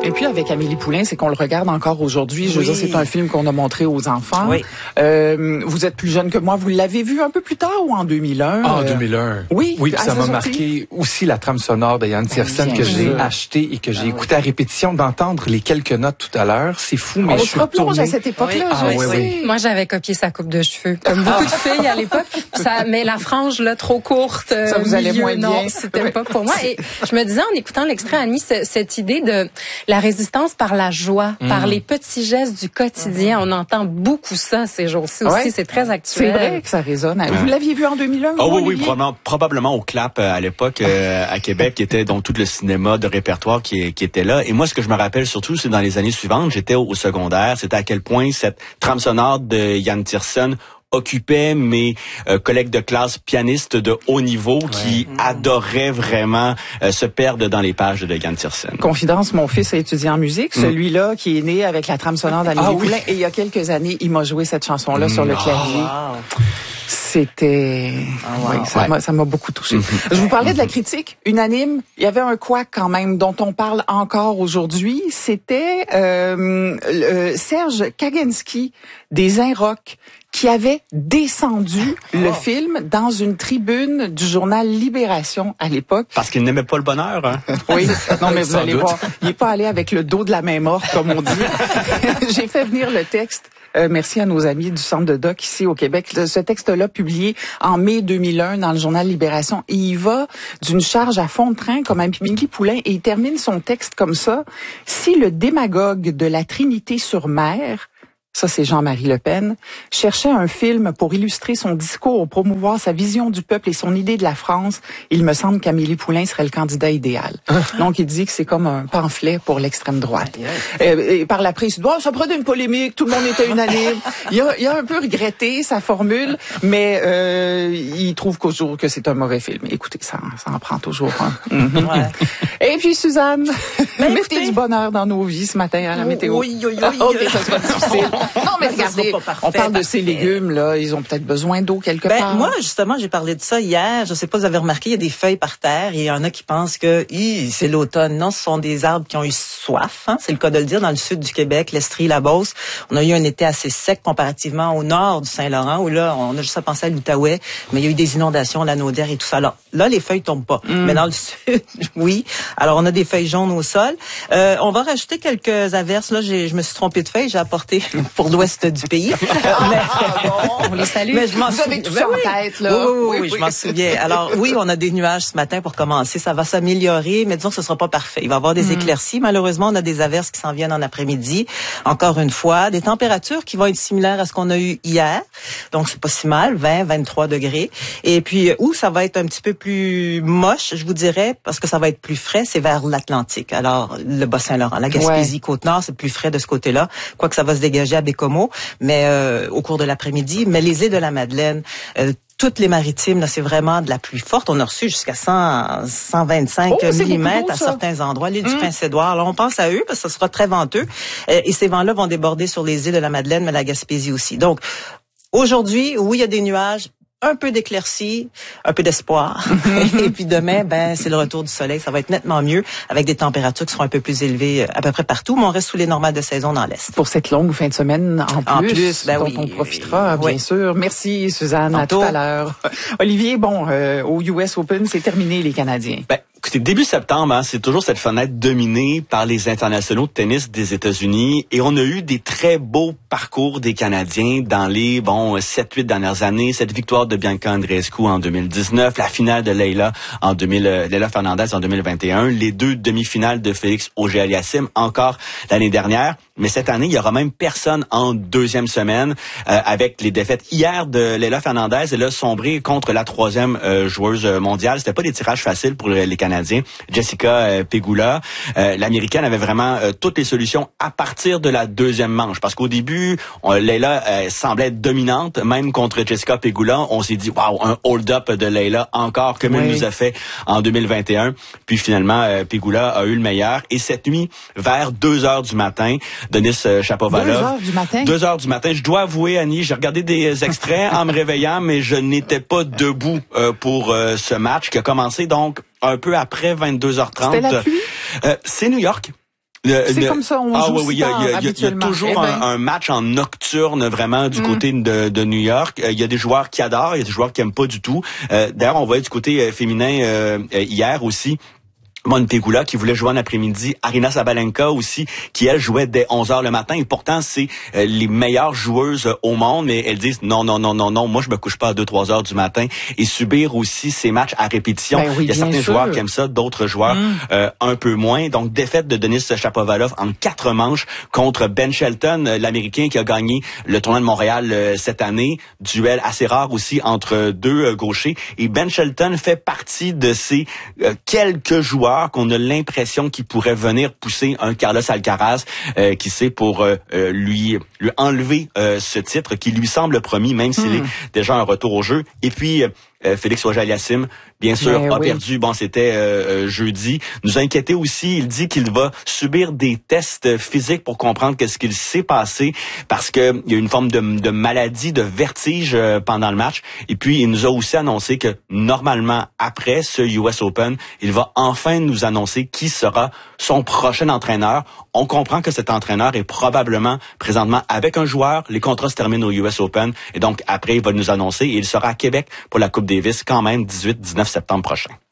Et puis avec Amélie Poulain, c'est qu'on le regarde encore aujourd'hui. Je veux dire, c'est un film qu'on a montré aux enfants. Oui. Vous êtes plus jeune que moi. Vous l'avez vu un peu plus tard ou en 2001? En 2001. Oui. Oui, ça m'a marqué aussi la trame sonore de Yann Tiersen que j'ai acheté et que j'ai écouté à répétition. D'entendre les quelques notes tout à l'heure, c'est fou, mais on se replonge à cette époque-là. Oui. Moi, j'avais copié sa coupe de cheveux, comme beaucoup de filles à l'époque. Mais la frange là trop courte, ça vous allait moins bien. Non, c'était pas pour moi. Et je me disais en écoutant l'extrait, Annie, cette idée de la résistance par la joie, par les petits gestes du quotidien. On entend beaucoup ça ces jours-ci aussi. C'est très actuel. C'est vrai que ça résonne. Vous l'aviez vu en 2001? Oui, probablement au Clap à l'époque à Québec, qui était donc tout le cinéma de répertoire qui était là. Et moi, ce que je me rappelle surtout, c'est dans les années suivantes, j'étais au secondaire, c'était à quel point cette trame sonore de Yann Tiersen occupait mes collègues de classe pianistes de haut niveau qui adoraient vraiment se perdre dans les pages de Yann Tiersen. Confidence, mon fils a étudié en musique, celui-là qui est né avec la trame sonore d'Amélie Poulain. Et il y a quelques années, il m'a joué cette chanson-là sur le clavier. C'était... ça m'a beaucoup touché. Je vous parlais de la critique unanime. Il y avait un couac quand même dont on parle encore aujourd'hui. C'était Serge Kaganski des Inrocks qui avait descendu le film dans une tribune du journal Libération à l'époque. Parce qu'il n'aimait pas le bonheur, hein? Oui, non mais vous allez voir, il est pas allé avec le dos de la main morte, comme on dit. J'ai fait venir le texte. Merci à nos amis du Centre de Doc ici au Québec. Ce texte-là, publié en mai 2001 dans le journal Libération, et il va d'une charge à fond de train comme Amélie Poulain, et il termine son texte comme ça. Si le démagogue de la Trinité-sur-Mer, ça c'est Jean-Marie Le Pen, cherchait un film pour illustrer son discours, promouvoir sa vision du peuple et son idée de la France, il me semble qu'Amélie Poulain serait le candidat idéal. Donc il dit que c'est comme un pamphlet pour l'extrême droite. Et par la presse, ça prenait une polémique, tout le monde était unanime. Il a un peu regretté sa formule, mais il trouve que c'est un mauvais film. Écoutez, ça en prend toujours un. Et puis Suzanne, mettez du bonheur dans nos vies ce matin à la météo. Oui. OK, ça sera difficile. Non, mais regardez, on parle de ces légumes, là. Ils ont peut-être besoin d'eau quelque part. Moi, justement, j'ai parlé de ça hier. Je sais pas si vous avez remarqué, il y a des feuilles par terre. Et il y en a qui pensent que c'est l'automne. Non, ce sont des arbres qui ont eu soif. Hein, c'est le cas de le dire. Dans le sud du Québec, l'Estrie, la Beauce, on a eu un été assez sec comparativement au nord du Saint-Laurent, où là, on a juste à penser à l'Outaouais. Mais il y a eu des inondations, la Naudière et tout ça. Alors, là, les feuilles tombent pas. Mais dans le sud, oui. Alors, on a des feuilles jaunes au sol. On va rajouter quelques averses. Là, je me suis trompée de feuilles. J'ai apporté pour l'ouest du pays. On les salue. Mais je m'en Vous avez tout ça en tête, là. Oui, je m'en souviens. Alors, oui, on a des nuages ce matin pour commencer. Ça va s'améliorer, mais disons que ce sera pas parfait. Il va y avoir des éclaircies. Malheureusement, on a des averses qui s'en viennent en après-midi. Encore une fois, des températures qui vont être similaires à ce qu'on a eu hier. Donc, c'est pas si mal. 20, 23 degrés. Et puis, où ça va être un petit peu plus moche, je vous dirais, parce que ça va être plus frais, c'est vers l'Atlantique. Alors, le Bas-Saint-Laurent, la Gaspésie, Côte-Nord, c'est plus frais de ce côté-là. Quoique ça va se dégager à Bécomo, mais au cours de l'après-midi. Mais les îles de la Madeleine, toutes les maritimes, là, c'est vraiment de la pluie forte. On a reçu jusqu'à 125 millimètres à certains endroits. L'île du Prince-Édouard, alors on pense à eux parce que ça sera très venteux. Et ces vents-là vont déborder sur les îles de la Madeleine, mais la Gaspésie aussi. Donc, aujourd'hui, oui, il y a des nuages, un peu d'éclaircie, un peu d'espoir. Et puis demain, c'est le retour du soleil. Ça va être nettement mieux avec des températures qui seront un peu plus élevées à peu près partout. Mais on reste sous les normales de saison dans l'Est. Pour cette longue fin de semaine en plus dont on profitera, bien sûr. Merci, Suzanne. À tout à l'heure. Olivier, au US Open, c'est terminé les Canadiens. Écoutez, début septembre, c'est toujours cette fenêtre dominée par les internationaux de tennis des États-Unis et on a eu des très beaux parcours des Canadiens dans les 7-8 dernières années. Cette victoire de Bianca Andreescu en 2019, la finale de Leila Fernandez en 2021, les 2 demi-finales de Félix Auger-Aliassime encore l'année dernière. Mais cette année, il y aura même personne en deuxième semaine avec les défaites hier de Leila Fernandez. Elle a sombré contre la 3e joueuse mondiale. C'était pas des tirages faciles pour les Canadiens. Jessica Pegula, l'Américaine, avait vraiment toutes les solutions à partir de la 2e manche. Parce qu'au début, Leila semblait être dominante, même contre Jessica Pegula. On s'est dit, waouh, un hold-up de Leila encore comme elle nous a fait en 2021. Puis finalement, Pegula a eu le meilleur. Et cette nuit, vers 2h du matin, Denis Shapovalov. 2h du matin. Je dois avouer, Annie, j'ai regardé des extraits en me réveillant, mais je n'étais pas debout pour ce match qui a commencé donc un peu après 22h30. C'était la pluie? C'est New York. C'est comme ça, on joue il y a toujours un match en nocturne vraiment du côté de New York. Il y a des joueurs qui adorent, il y a des joueurs qui aiment pas du tout. D'ailleurs, on voyait du côté féminin hier aussi. Montpegula qui voulait jouer en après-midi, Aryna Sabalenka aussi qui elle jouait dès 11h le matin et pourtant c'est les meilleures joueuses au monde, mais elles disent non, moi je me couche pas à 2-3 heures du matin, et subir aussi ces matchs à répétition. Il y a certains joueurs qui aiment ça, d'autres joueurs un peu moins. Donc défaite de Denis Shapovalov en 4 manches contre Ben Shelton, l'Américain qui a gagné le tournoi de Montréal cette année. Duel assez rare aussi entre deux gauchers, et Ben Shelton fait partie de ces quelques joueurs qu'on a l'impression qu'il pourrait venir pousser un Carlos Alcaraz, qui sait, pour lui enlever ce titre qui lui semble promis, même s'il est déjà un retour au jeu. Et puis Félix Auger-Aliassime, bien sûr, a perdu. Bon, c'était jeudi. Nous a inquiété aussi. Il dit qu'il va subir des tests physiques pour comprendre qu'est-ce qu'il s'est passé, parce que il y a une forme de maladie, de vertige pendant le match. Et puis, il nous a aussi annoncé que normalement, après ce US Open, il va enfin nous annoncer qui sera son prochain entraîneur. On comprend que cet entraîneur est probablement présentement avec un joueur. Les contrats se terminent au US Open. Et donc, après, il va nous annoncer, et il sera à Québec pour la Coupe Davis quand même 18-19 septembre prochain.